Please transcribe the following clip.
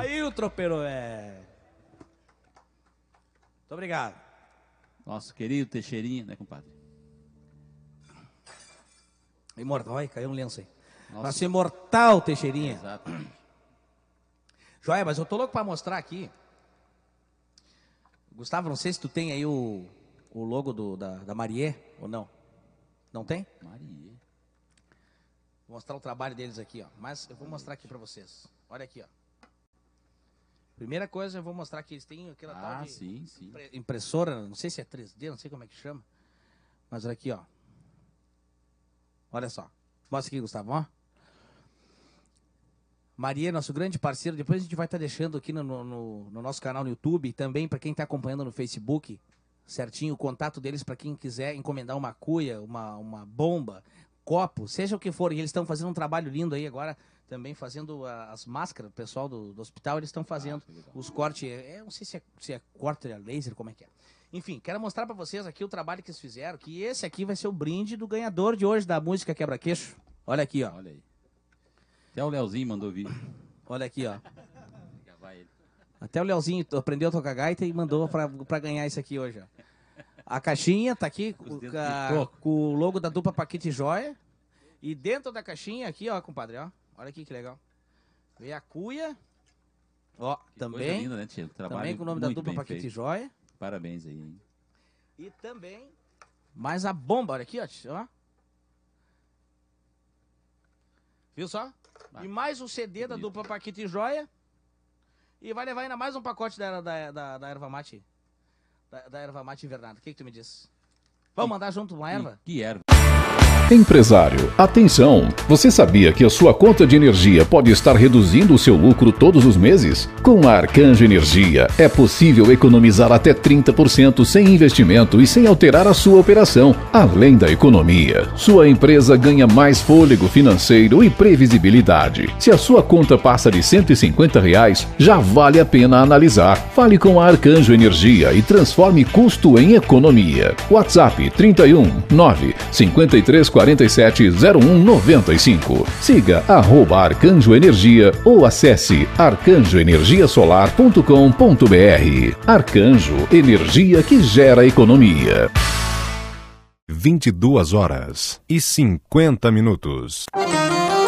Aí o tropeiro é... Muito obrigado. Nosso querido Teixeirinha, né, compadre? Imortal, ai, caiu um lenço aí. Nossa. Nosso imortal Teixeirinha. Exato. Joia, mas eu tô louco pra mostrar aqui. Gustavo, não sei se tu tem aí o logo da Marie ou não. Não tem? Maria. Vou mostrar o trabalho deles aqui, ó. Mas eu vou mostrar aqui pra vocês. Olha aqui, ó. Primeira coisa, eu vou mostrar que eles têm aquela tal de sim. impressora, não sei se é 3D, não sei como é que chama. Mas olha aqui, ó. Olha só. Mostra aqui, Gustavo, ó. Maria, nosso grande parceiro. Depois a gente vai estar deixando aqui no nosso canal no YouTube. E também para quem está acompanhando no Facebook, certinho, o contato deles para quem quiser encomendar uma cuia, uma bomba, copo, seja o que for. E eles estão fazendo um trabalho lindo aí agora, também fazendo as máscaras. O pessoal do hospital, eles estão fazendo os cortes. Não sei se é corte a laser, como é que é. Enfim, quero mostrar para vocês aqui o trabalho que eles fizeram, que esse aqui vai ser o brinde do ganhador de hoje da música Quebra-Queixo. Olha aqui, ó. Olha aí. Até o Leozinho mandou vir. Olha aqui, ó. Até o Leozinho aprendeu a tocar gaita e mandou pra ganhar isso aqui hoje, ó. A caixinha tá aqui com o logo da dupla Paquete Joia. E dentro da caixinha aqui, ó, compadre, ó. Olha aqui que legal. Veio a cuia. Ó, Que também. coisa linda, né, tio? Também com o nome da dupla Paquete Joia. Parabéns aí, hein? E também mais a bomba, olha aqui, ó. Viu só? E mais o CD da dupla Paquete Joia. E vai levar ainda mais um pacote da erva mate. Da erva mate invernada. O que tu me diz? Vamos mandar junto uma erva? Que erva? Empresário, atenção! Você sabia que a sua conta de energia pode estar reduzindo o seu lucro todos os meses? Com a Arcanjo Energia, é possível economizar até 30% sem investimento e sem alterar a sua operação. Além da economia, sua empresa ganha mais fôlego financeiro e previsibilidade. Se a sua conta passa de R$150, já vale a pena analisar. Fale com a Arcanjo Energia e transforme custo em economia. WhatsApp 31 9 53 47 0195. Siga @Arcanjo Energia ou acesse arcanjoenergiasolar.com.br. Arcanjo, energia que gera economia. 22h50.